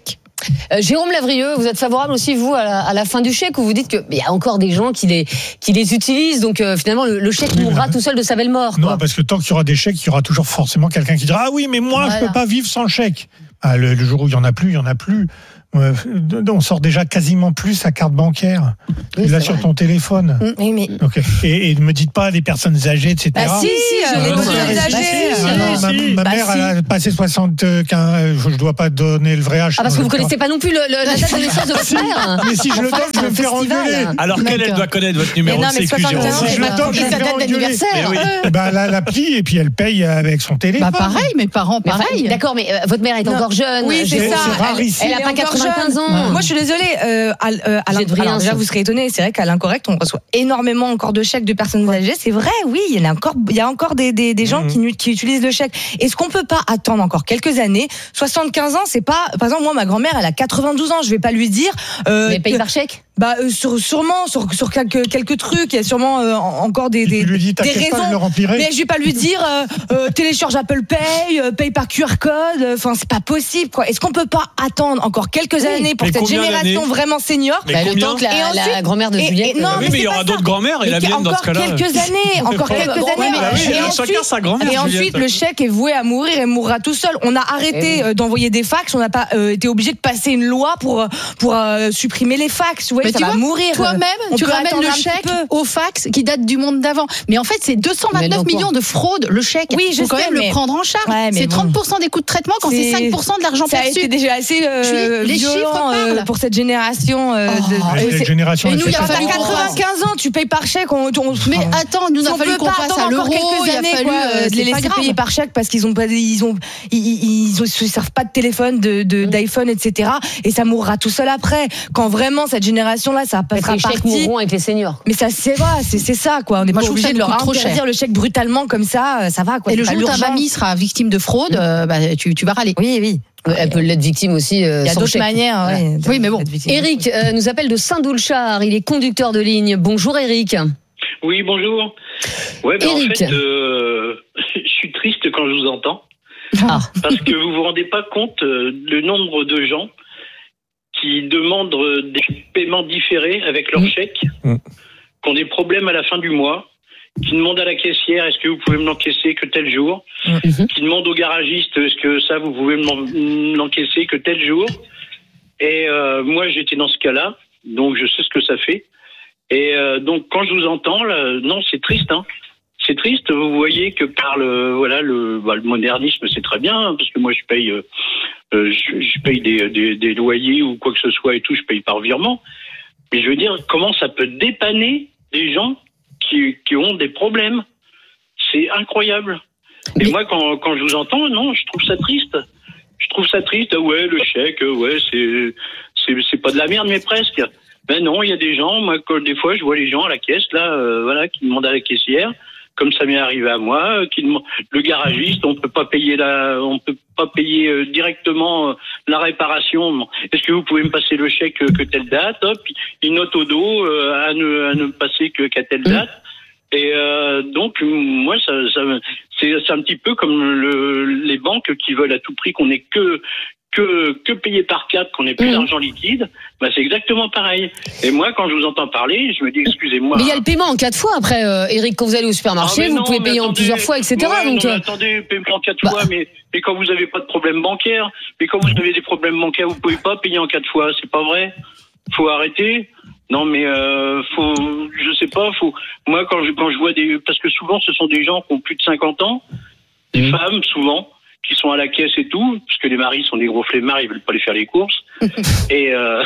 Euh, Jérôme Lavrieux, vous êtes favorable aussi, vous, à la, à la fin du chèque, où vous dites qu'il y a encore des gens qui les, qui les utilisent, donc euh, finalement le, le chèque oui, mourra tout seul de sa belle mort. Non, quoi. parce que tant qu'il y aura des chèques, il y aura toujours forcément quelqu'un qui dira « Ah oui, mais moi, voilà. je peux pas vivre sans chèque. » Ah, le, le jour où il y en a plus, il y en a plus. Euh, on sort déjà quasiment plus sa carte bancaire. Oui, tu l'as sur ton téléphone. Oui, mais... okay. et, et ne me dites pas des personnes âgées, et cetera. Bah si, euh, les personnes âgées. Ma, ma bah mère, si. Elle a passé soixante-quinze. Je ne dois pas donner le vrai âge. Ah, parce que vous ne connaissez pas non plus le, le, la date de naissance de votre frère. Mais si je le donne, je vais me faire engueuler. Alors qu'elle, elle doit connaître votre numéro de sécu, Jérôme. Si je le donne, je vais me faire engueuler. Bah, elle la plie et puis elle paye avec son téléphone. Bah pareil, mes parents, pareil. D'accord, mais votre mère est encore jeune. Oui, c'est ça. Elle n'a pas quatre-vingt-quinze ans. Moi, je suis désolée. Euh, à, euh, à alors, déjà, vous serez étonnés. C'est vrai qu'à l'incorrect, on reçoit énormément encore de chèques de personnes âgées. C'est vrai, oui. Il y en a encore, il y a encore des, des, des gens mmh. qui, qui utilisent le chèque. Est-ce qu'on peut pas attendre encore quelques années? soixante-quinze ans, c'est pas. Par exemple, moi, ma grand-mère, elle a quatre-vingt-douze ans. Je vais pas lui dire. Euh, Mais paye par chèque? Bah, euh, sur, sûrement sur, sur quelques, quelques trucs. Il y a sûrement euh, encore des, des, lui dis, des raisons. Mais je vais pas lui dire euh, euh, télécharge Apple Pay, euh, paye par Q R code. Enfin, c'est pas possible, quoi. Est-ce qu'on peut pas attendre encore quelques oui. années pour mais cette génération vraiment senior? Bah, le temps que la, ensuite, la grand-mère de Juliette. Et, et, non, oui, mais il y aura d'autres grand-mères et la mienne dans ce cas-là. Encore quelques années, encore quelques années. Bah oui, et ensuite, chacun sa grand-mère. Et ensuite, le chèque est voué à mourir et mourra tout seul. On a arrêté oui. d'envoyer des fax. On n'a pas euh, été obligé de passer une loi pour pour euh, supprimer les fax. Vous voyez, ça va mourir. Toi-même, tu ramènes le chèque au fax qui date du monde d'avant. Mais en fait, c'est deux cent vingt-neuf millions de fraudes, le chèque. Oui, je faut quand sais, même mais... le prendre en charge. Ouais, c'est bon. trente pour cent des coûts de traitement quand c'est, c'est cinq pour cent de l'argent perçu. Ça a été déjà assez euh, les violent chiffres euh, pour cette génération. Euh, oh, de, euh, cette génération. Et nous, il y a fallu quatre-vingt-quinze ans, tu payes par chèque. On, on, mais attends, nous, il a fallu qu'on passe à l'euro. Il a fallu euh, de les laisser payer par chèque parce qu'ils ont pas, ils ont, ils, ils se servent pas de téléphone, de, de d'iPhone, et cetera. Et ça mourra tout seul après. Quand vraiment cette génération-là, ça passera partie. Les chèques mourront avec les seniors. Mais ça, c'est vrai, c'est, c'est ça, quoi. On n'est pas obligé de leur interdire le chèque brutalement comme ça. Ça va, quoi. Et le jour où ta mamie sera victime de fraude, euh, bah, tu, tu vas râler. Oui, oui. Elle peut l'être victime aussi. Euh, Il y a d'autres chèque. manières. Ouais. Oui, mais bon. Eric euh, nous appelle de Saint-Doulchard. Il est conducteur de ligne. Bonjour, Eric. Oui, bonjour. Ouais, ben en fait, euh, je suis triste quand je vous entends. Ah. Parce que vous vous rendez pas compte euh, le nombre de gens qui demandent des paiements différés avec leur mmh. chèque, mmh. qui ont des problèmes à la fin du mois, qui demandent à la caissière est-ce que vous pouvez me l'encaisser que tel jour, mmh. qui demandent au garagiste est-ce que ça vous pouvez me l'encaisser que tel jour. Et euh, moi j'étais dans ce cas-là, donc je sais ce que ça fait. Et euh, donc quand je vous entends, là, non c'est triste, hein. C'est triste. Vous voyez que par le voilà le, bah, le modernisme c'est très bien hein, parce que moi je paye euh, je, je paye des, des, des loyers ou quoi que ce soit et tout, je paye par virement. Mais je veux dire comment ça peut dépanner des gens qui, qui ont des problèmes. C'est incroyable. Et Mais... moi, quand, quand je vous entends, non, je trouve ça triste. Je trouve ça triste. Ouais, le chèque, ouais, c'est, c'est, c'est pas de la merde, mais presque. Ben non, il y a des gens, moi, quand, des fois, je vois les gens à la caisse, là, euh, voilà, qui demandent à la caissière, comme ça m'est arrivé à moi, qui demande, le garagiste, on peut pas payer la, on peut pas payer euh, directement euh, la réparation. Est-ce que vous pouvez me passer le chèque euh, que telle date? Hop, il note au dos euh, à ne à ne passer que qu'à telle date. Mmh. Et euh, donc moi, ça, ça c'est, c'est un petit peu comme le, les banques qui veulent à tout prix qu'on ait que que que payer par carte, qu'on ait plus mmh. d'argent liquide. Bah c'est exactement pareil. Et moi, quand je vous entends parler, je me dis excusez-moi. Mais il y a le paiement en quatre fois après, euh, Eric, quand vous allez au supermarché, ah, vous non, pouvez payer attendez, en plusieurs fois, et cetera. Ouais, donc non, mais attendez, paiement en quatre bah. fois, mais mais quand vous avez pas de problème bancaire, mais quand vous avez des problèmes bancaires, vous pouvez pas payer en quatre fois. C'est pas vrai. Faut arrêter. Non mais euh, faut, je sais pas, faut. Moi quand je quand je vois des, parce que souvent ce sont des gens qui ont plus de cinquante ans, des mmh. femmes souvent, qui sont à la caisse et tout, parce que les maris sont des gros flemmards, ils veulent pas aller faire les courses. et euh,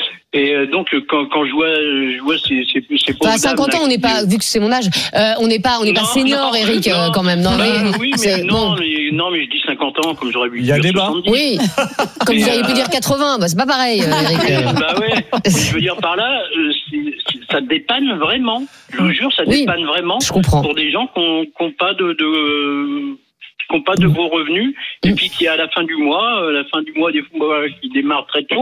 et donc quand quand je vois je vois ces ces ces pauvres. À cinquante ans, on n'est pas, vu que c'est mon âge, euh, on n'est pas on n'est pas senior, non, Eric, non, euh, quand même. Non, bah, mais, oui, mais non, mais non, mais je dis cinquante ans comme j'aurais pu. Il y a débat. Oui. Comme vous auriez pu dire quatre-vingts, bah c'est pas pareil, Eric. Bah ouais. Je veux dire par là, c'est, ça dépanne vraiment. Je vous jure, ça dépanne oui, vraiment. Je comprends. Pour des gens qui ont, qui ont pas de, de qui n'ont pas de gros revenus, et puis qui à la fin du mois, la fin du mois des fois qui démarre très tôt,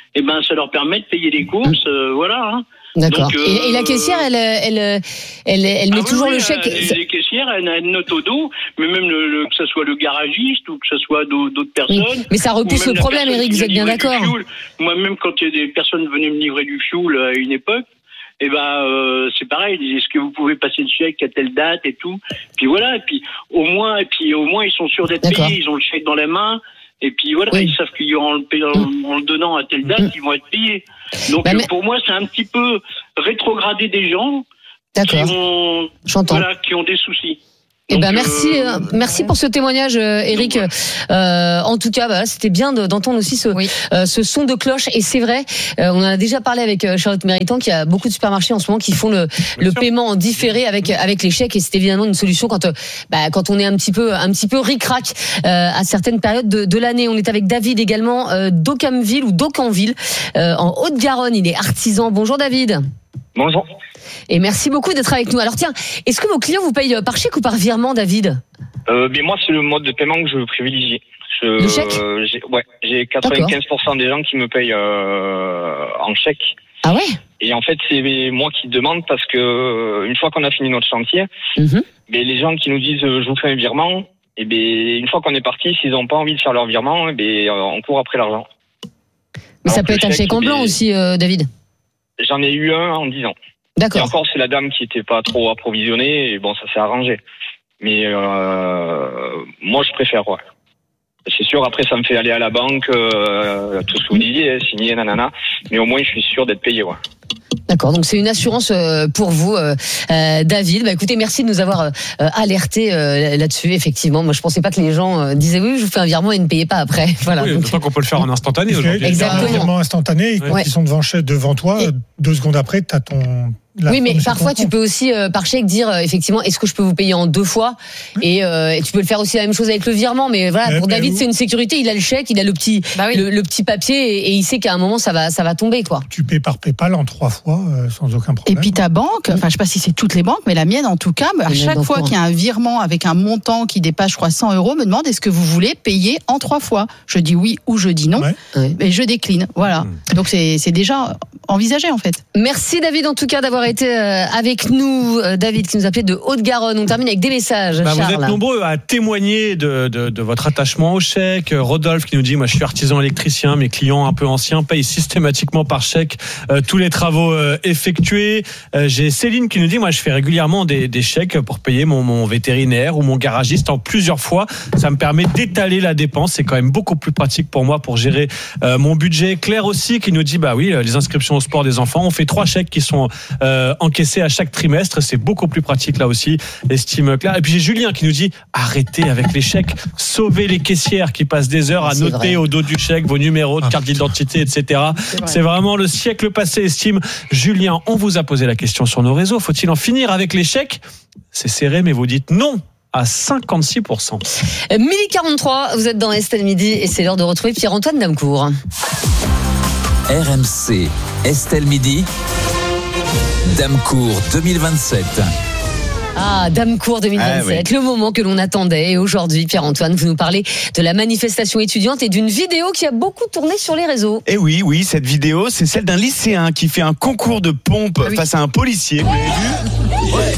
eh ben, ça leur permet de payer les courses, euh, voilà. Hein. D'accord. Donc, euh, et, et la caissière, elle, elle, elle, elle, elle met ah toujours oui, le chèque. Les, les caissières, elles, elles notent au dos, mais même le, le, que ce soit le garagiste ou que ce soit d'autres personnes. Oui. Mais ça repousse le problème, Eric, vous êtes bien d'accord. Moi-même, quand il y a des personnes venaient me livrer du fioul à une époque, eh ben, euh, c'est pareil. Ils disent, est-ce que vous pouvez passer le chèque à telle date et tout. Puis voilà. Et puis au moins, et puis au moins, ils sont sûrs d'être payés. Ils ont le chèque dans la main. Et puis voilà, oui. Ils savent qu'en le, payant, en le donnant à telle date, mmh. ils vont être payés. Donc bah, mais... pour moi, c'est un petit peu rétrogradé des gens qui ont, voilà, qui ont des soucis. Eh ben merci, euh, merci pour ce témoignage, euh, Eric. Euh, en tout cas, bah, c'était bien de, d'entendre aussi ce, oui. euh, ce son de cloche. Et c'est vrai, euh, on en a déjà parlé avec euh, Charlotte Méritant, qu'il y a beaucoup de supermarchés en ce moment qui font le, le paiement en différé avec avec les chèques. Et c'est évidemment une solution quand euh, bah, quand on est un petit peu un petit peu ric-rac euh, à certaines périodes de, de l'année. On est avec David également euh, d'Aucamville ou d'Aucanville euh, en Haute-Garonne. Il est artisan. Bonjour David. Bonjour. Et merci beaucoup d'être avec nous. Alors tiens, est-ce que vos clients vous payent par chèque ou par virement, David ? euh, mais Moi, c'est le mode de paiement que je privilégie. Je, le chèque euh, j'ai, Ouais, j'ai quatre-vingt-quinze pour cent des gens qui me payent euh, en chèque. Ah ouais ? Et en fait, c'est moi qui demande parce que une fois qu'on a fini notre chantier, mm-hmm. mais les gens qui nous disent euh, je vous fais un virement, et bien une fois qu'on est parti, s'ils n'ont pas envie de faire leur virement, et bien on court après l'argent. Mais alors ça peut être un chèque en blanc bien, aussi, euh, David. J'en ai eu un en dix ans. D'accord. Et encore, c'est la dame qui était pas trop approvisionnée, et bon, ça s'est arrangé. Mais euh, moi, je préfère, ouais. C'est sûr, après, ça me fait aller à la banque, euh, tout ce que vous disiez, signer, nanana. Mais au moins, je suis sûr d'être payé, ouais. D'accord, donc c'est une assurance pour vous, euh, David. Bah, écoutez, merci de nous avoir euh, alerté euh, là-dessus. Effectivement, moi je pensais pas que les gens euh, disaient oui, je vous fais un virement et ne payez pas après. Voilà. Oui, d'autant qu'on peut le faire en instantané aujourd'hui. Exactement. Un virement instantané, et quand ouais. ils sont devant, devant toi, et... deux secondes après, tu as ton. Oui, mais parfois tu peux aussi euh, par chèque dire euh, effectivement, est-ce que je peux vous payer en deux fois oui. et, euh, et tu peux le faire aussi la même chose avec le virement. Mais voilà, mais pour mais David, où... c'est une sécurité. Il a le chèque, il a le petit, bah oui. le, le petit papier et, et il sait qu'à un moment ça va, ça va tomber quoi. Tu payes par PayPal en trois fois euh, sans aucun problème. Et puis ta banque, enfin je sais pas si c'est toutes les banques, mais la mienne en tout cas, à chaque fois qu'il y a un virement avec un montant qui dépasse, je crois, cent euros, me demande est-ce que vous voulez payer en trois fois. Je dis oui ou je dis non, ouais. et je décline. Voilà. Mmh. Donc c'est, c'est déjà envisagé en fait. Merci David en tout cas d'avoir été avec nous. David qui nous appelait de Haute-Garonne. On termine avec des messages. Bah, Charles. Vous êtes nombreux à témoigner de, de, de votre attachement au chèque. Rodolphe qui nous dit moi je suis artisan électricien, mes clients un peu anciens payent systématiquement par chèque euh, tous les travaux euh, effectués. Euh, j'ai Céline qui nous dit moi je fais régulièrement des, des chèques pour payer mon, mon vétérinaire ou mon garagiste en plusieurs fois. Ça me permet d'étaler la dépense. C'est quand même beaucoup plus pratique pour moi pour gérer euh, mon budget. Claire aussi qui nous dit bah oui les inscriptions au sport des enfants, on fait trois chèques qui sont euh, encaissés à chaque trimestre, c'est beaucoup plus pratique là aussi, estime Claire. Et puis j'ai Julien qui nous dit arrêtez avec les chèques, sauvez les caissières qui passent des heures à c'est noter vrai. Au dos du chèque vos numéros de carte d'identité, et cetera. C'est, c'est vraiment le siècle passé, estime Julien. On vous a posé la question sur nos réseaux, faut-il en finir avec les chèques ? C'est serré mais vous dites non à cinquante-six pour cent. midi quarante-trois, vous êtes dans Estelle Midi et c'est l'heure de retrouver Pierre-Antoine Damecourt. R M C, Estelle Midi, Damecourt deux mille vingt-sept. Ah, Damecourt deux mille vingt-sept, ah, oui. Le moment que l'on attendait. Et aujourd'hui, Pierre-Antoine, vous nous parlez de la manifestation étudiante et d'une vidéo qui a beaucoup tourné sur les réseaux. Et oui, oui, cette vidéo, c'est celle d'un lycéen qui fait un concours de pompe ah, oui. face à un policier. Vous l'avez vu ? Ouais.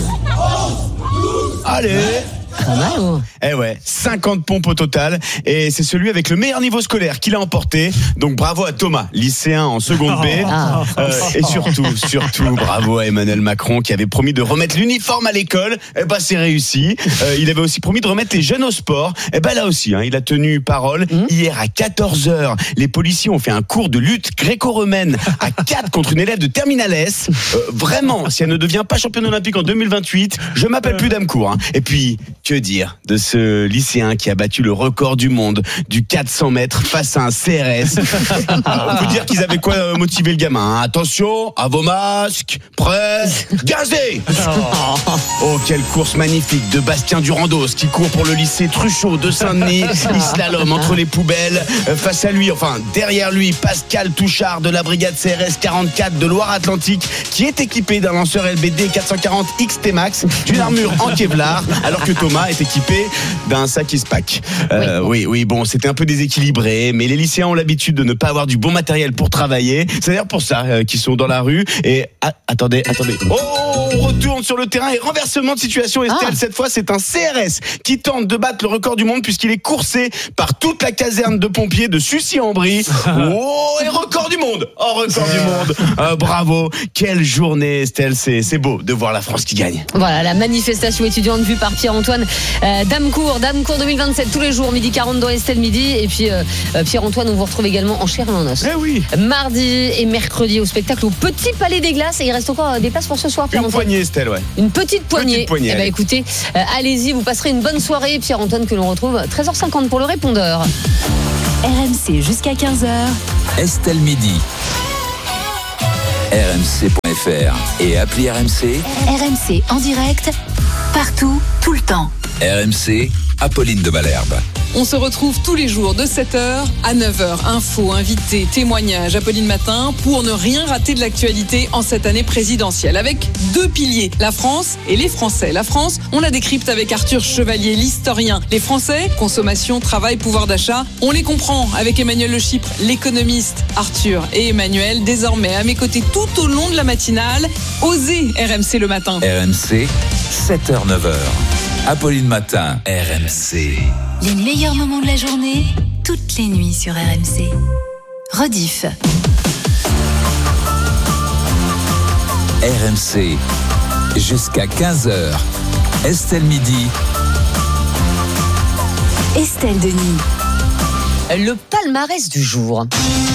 Allez. Pas mal, oh. Eh ouais, cinquante pompes au total. Et c'est celui avec le meilleur niveau scolaire qui l'a emporté. Donc bravo à Thomas, lycéen en seconde B. Ah. Euh, et surtout, surtout, bravo à Emmanuel Macron qui avait promis de remettre l'uniforme à l'école. Eh ben, c'est réussi. Euh, il avait aussi promis de remettre les jeunes au sport. Eh ben, là aussi, hein, il a tenu parole. Mmh. Hier à quatorze heures, les policiers ont fait un cours de lutte gréco-romaine à quatre contre une élève de Terminal S. Euh, vraiment, si elle ne devient pas championne olympique en deux mille vingt-huit, je m'appelle plus Damecourt. Hein. Et puis, que dire de ce lycéen qui a battu le record du monde du quatre cents mètres face à un C R S. On peut dire qu'ils avaient quoi motiver le gamin. Hein. Attention, à vos masques, prêts, gazez. Oh, quelle course magnifique de Bastien Durandos qui court pour le lycée Truchot de Saint-Denis. Il slalom entre les poubelles. Face à lui, enfin derrière lui, Pascal Touchard de la brigade C R S quarante-quatre de Loire-Atlantique qui est équipé d'un lanceur L B D quatre cent quarante X T Max, d'une armure en Kevlar, alors que Thomas est équipé d'un sac Ispac. Euh, oui. oui, oui, bon, c'était un peu déséquilibré, mais les lycéens ont l'habitude de ne pas avoir du bon matériel pour travailler. C'est d'ailleurs pour ça euh, qu'ils sont dans la rue. Et ah, attendez, attendez. Oh, on retourne sur le terrain et renversement de situation. Estelle, ah. cette fois, c'est un C R S qui tente de battre le record du monde puisqu'il est coursé par toute la caserne de pompiers de Sucy-en-Brie. Oh, et record du monde. Oh, record du monde. Euh, bravo. Quelle journée, Estelle. C'est, c'est beau de voir la France qui gagne. Voilà, la manifestation étudiante vue par Pierre-Antoine euh, Damecourt. Damecourt deux mille vingt-sept, tous les jours, midi quarante dans Estelle Midi. Et puis, euh, Pierre-Antoine, on vous retrouve également en chair et en os. Eh oui. Mardi et mercredi au spectacle au Petit Palais des Glaces. Et il reste encore des places pour ce soir, Pierre-Antoine. Une poignée, Estelle, ouais. Une petite poignée. Petite poignée. Eh ben, écoutez, euh, allez-y, vous passerez une bonne soirée. Pierre-Antoine, que l'on retrouve treize heures cinquante pour le répondeur. R M C jusqu'à quinze heures. Estelle Midi. R M C point F R et appli R M C. R M C en direct, partout, tout le temps. R M C, Apolline de Malherbe. On se retrouve tous les jours de sept heures à neuf heures. Infos, invités, témoignages, Apolline Matin, pour ne rien rater de l'actualité en cette année présidentielle. Avec deux piliers, la France et les Français. La France, on la décrypte avec Arthur Chevalier, l'historien. Les Français, consommation, travail, pouvoir d'achat, on les comprend avec Emmanuel Le Chypre, l'économiste. Arthur et Emmanuel, désormais à mes côtés tout au long de la matinale. Osez R M C le matin. R M C, sept heures neuf heures. Apolline Matin, R M C. Les meilleurs moments de la journée, toutes les nuits sur R M C. Rediff. R M C, jusqu'à quinze heures. Estelle Midi. Estelle Denis. Le palmarès du jour.